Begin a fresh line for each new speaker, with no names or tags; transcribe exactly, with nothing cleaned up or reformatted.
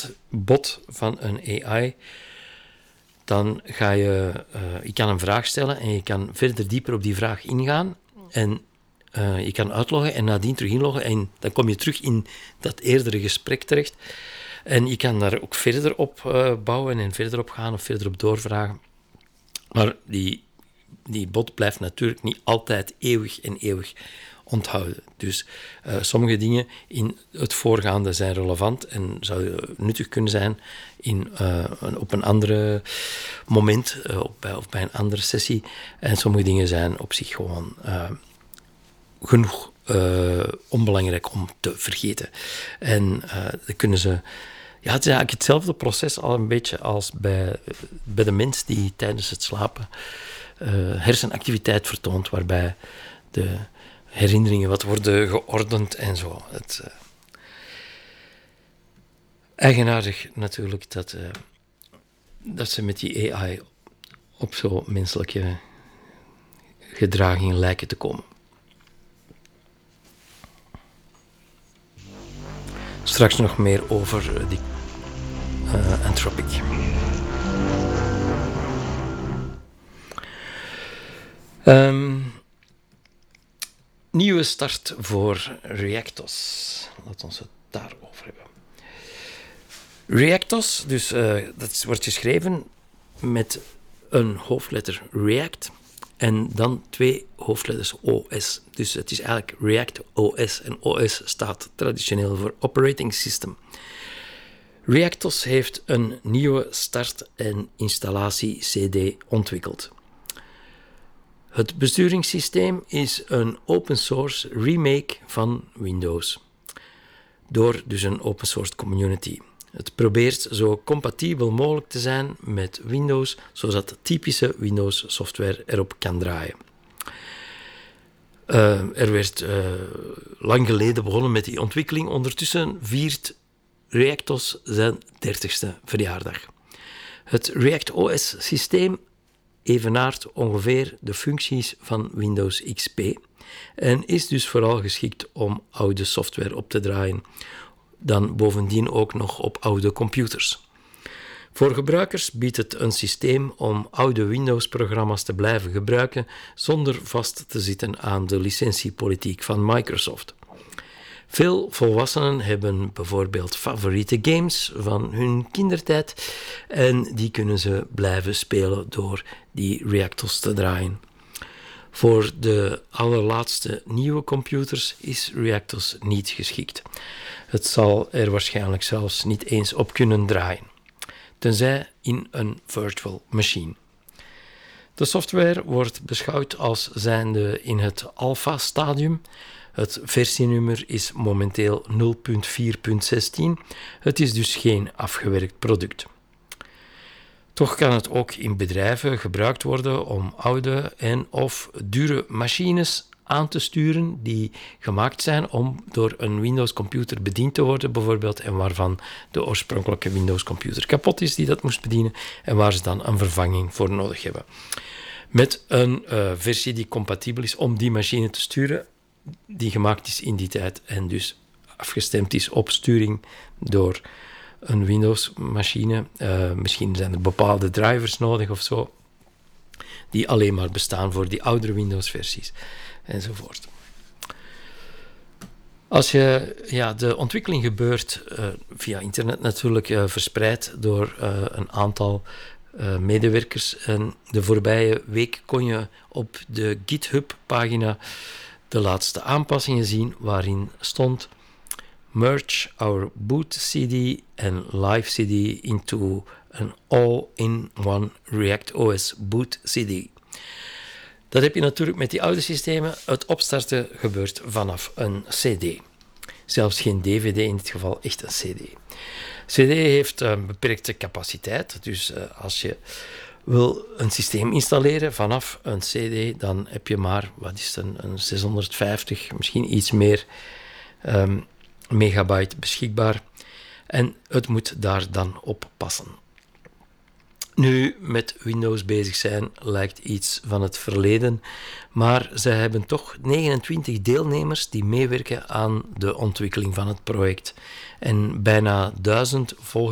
chatbot van een A I, dan ga je, uh, je kan een vraag stellen en je kan verder dieper op die vraag ingaan. En uh, je kan uitloggen en nadien terug inloggen. En dan kom je terug in dat eerdere gesprek terecht. En je kan daar ook verder op uh, bouwen en verder op gaan of verder op doorvragen. Maar die, die bot blijft natuurlijk niet altijd eeuwig en eeuwig onthouden. Dus uh, sommige dingen in het voorgaande zijn relevant en zouden nuttig kunnen zijn in, uh, een, op een ander moment uh, of, bij, of bij een andere sessie. En sommige dingen zijn op zich gewoon uh, genoeg uh, onbelangrijk om te vergeten. En uh, dan kunnen ze... Ja, het is eigenlijk hetzelfde proces al een beetje als bij, bij de mens die tijdens het slapen uh, hersenactiviteit vertoont, waarbij de herinneringen wat worden geordend en zo. Het, uh, eigenaardig natuurlijk dat, uh, dat ze met die A I op zo menselijke gedragingen lijken te komen. Straks nog meer over die uh, Anthropic. Um, nieuwe start voor Reactos. Laten we het daarover hebben. Reactos, dus uh, dat wordt geschreven met een hoofdletter React en dan twee hoofdletters O S. Dus het is eigenlijk React O S en O S staat traditioneel voor Operating System. Reactos heeft een nieuwe start- en installatie-C D ontwikkeld. Het besturingssysteem is een open source remake van Windows, door dus een open source community. Het probeert zo compatibel mogelijk te zijn met Windows, zodat typische Windows software erop kan draaien. Uh, er werd uh, lang geleden begonnen met die ontwikkeling. Ondertussen viert Reactos zijn dertigste verjaardag. Het React O S-systeem evenaart ongeveer de functies van Windows X P en is dus vooral geschikt om oude software op te draaien. Dan bovendien ook nog op oude computers. Voor gebruikers biedt het een systeem om oude Windows-programma's te blijven gebruiken zonder vast te zitten aan de licentiepolitiek van Microsoft. Veel volwassenen hebben bijvoorbeeld favoriete games van hun kindertijd en die kunnen ze blijven spelen door die Reactos te draaien. Voor de allerlaatste nieuwe computers is Reactos niet geschikt. Het zal er waarschijnlijk zelfs niet eens op kunnen draaien, tenzij in een virtual machine. De software wordt beschouwd als zijnde in het alpha-stadium. Het versienummer is momenteel nul punt vier punt zestien. Het is dus geen afgewerkt product. Toch kan het ook in bedrijven gebruikt worden om oude en of dure machines aan te sturen die gemaakt zijn om door een Windows-computer bediend te worden, bijvoorbeeld, en waarvan de oorspronkelijke Windows-computer kapot is die dat moest bedienen en waar ze dan een vervanging voor nodig hebben. Met een uh, versie die compatibel is om die machine te sturen, die gemaakt is in die tijd en dus afgestemd is op sturing door een Windows-machine. Uh, misschien zijn er bepaalde drivers nodig of zo, die alleen maar bestaan voor die oudere Windows-versies, enzovoort. Als je, ja, de ontwikkeling gebeurt uh, via internet natuurlijk, uh, verspreid door uh, een aantal uh, medewerkers. En de voorbije week kon je op de GitHub-pagina de laatste aanpassingen zien, waarin stond: merge our boot C D and live C D into an all-in-one React O S boot C D. Dat heb je natuurlijk met die oude systemen. Het opstarten gebeurt vanaf een C D. Zelfs geen D V D, in dit geval echt een C D. C D heeft een beperkte capaciteit, dus uh, als je wil een systeem installeren vanaf een C D, dan heb je maar, wat is het, een, een zeshonderdvijftig, misschien iets meer um, megabyte beschikbaar. En het moet daar dan op passen. Nu, met Windows bezig zijn lijkt iets van het verleden, maar ze hebben toch negenentwintig deelnemers die meewerken aan de ontwikkeling van het project. En bijna duizend volgers